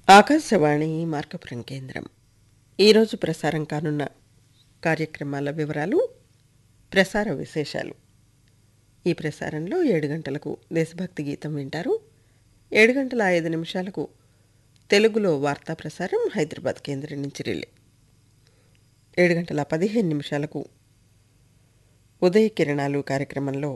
ఆకాశవాణి మార్కపురం కేంద్రం ఈరోజు ప్రసారం కానున్న కార్యక్రమాల వివరాలు, ప్రసార విశేషాలు. ఈ ప్రసారంలో 7 గంటలకు దేశభక్తి గీతం వింటారు. 7 గంటల 5 నిమిషాలకు తెలుగులో వార్తా ప్రసారం హైదరాబాద్ కేంద్రం నుంచి రిలే. 7 గంటల 15 నిమిషాలకు ఉదయ కిరణాలు కార్యక్రమంలో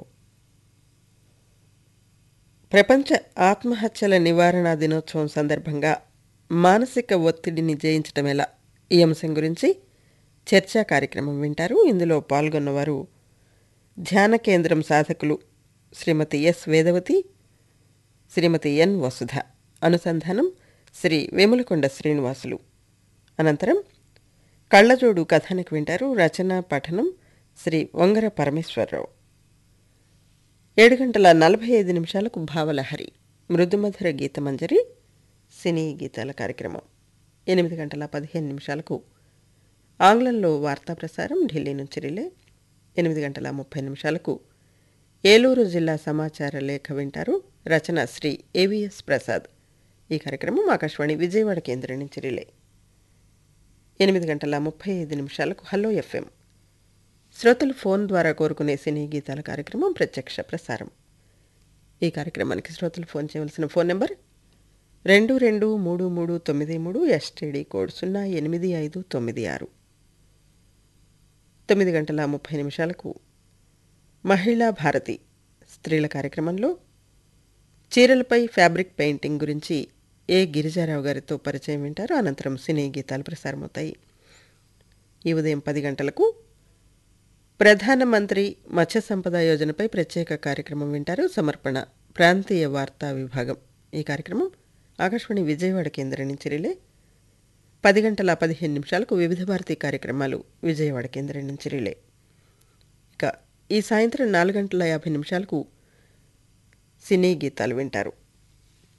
ప్రపంచ ఆత్మహత్యల నివారణ దినోత్సవం సందర్భంగా మానసిక ఒత్తిడిని జయించటం ఎలా, ఈ అంశం గురించి చర్చా కార్యక్రమం వింటారు. ఇందులో పాల్గొన్నవారు ధ్యాన కేంద్రం సాధకులు శ్రీమతి ఎస్ వేదవతి, శ్రీమతి ఎన్ వసుధ. అనుసంధానం శ్రీ వేములకొండ శ్రీనివాసులు. అనంతరం కళ్ళజోడు కథానికి వింటారు. రచన పఠనం శ్రీ వంగర పరమేశ్వరరావు. 7 గంటల 45 నిమిషాలకు భావలహరి, మృదుమధుర గీతమంజరి, సినీ గీతాల కార్యక్రమం. 8 గంటల 15 నిమిషాలకు ఆంగ్లంలో వార్తా ప్రసారం ఢిల్లీ నుంచి రిలే. 8 గంటల 30 నిమిషాలకు ఏలూరు జిల్లా సమాచార లేఖ వింటారు. రచన శ్రీ ఏవిఎస్ ప్రసాద్. ఈ కార్యక్రమం ఆకాశవాణి విజయవాడ కేంద్రం నుంచి రిలే. 8 గంటల 35 నిమిషాలకు హలో ఎఫ్ఎం, శ్రోతలు ఫోన్ ద్వారా కోరుకునే సినీ గీతాల కార్యక్రమం ప్రత్యక్ష ప్రసారం. ఈ కార్యక్రమానికి శ్రోతలు ఫోన్ చేయవలసిన ఫోన్ నెంబర్ 223393 ఎస్టీడీ కోడ్ 08596. 9 గంటల 30 నిమిషాలకు మహిళా భారతి స్త్రీల కార్యక్రమంలో చీరలపై ఫ్యాబ్రిక్ పెయింటింగ్ గురించి ఏ గిరిజారావు గారితో పరిచయం వింటారు. అనంతరం సినీ గీతాలు ప్రసారమవుతాయి. ఈ ఉదయం 10 గంటలకు ప్రధానమంత్రి మత్స్య సంపద యోజనపై ప్రత్యేక కార్యక్రమం వింటారు. సమర్పణ ప్రాంతీయ వార్తా విభాగం. ఈ కార్యక్రమం ఆకాశవాణి విజయవాడ కేంద్రం నుంచి రిలే. 10 గంటల 15 నిమిషాలకు వివిధ భారతీ కార్యక్రమాలు విజయవాడ కేంద్రం నుంచి రిలే. ఇక ఈ సాయంత్రం 4 గంటల 50 నిమిషాలకు సినీ గీతాలు వింటారు.